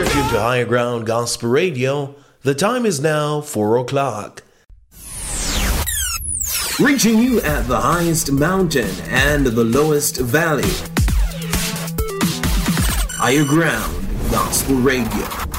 tuned to Higher Ground Gospel Radio. The time is now 4 o'clock. Reaching you at the highest mountain and the lowest valley. Higher Ground Gospel Radio.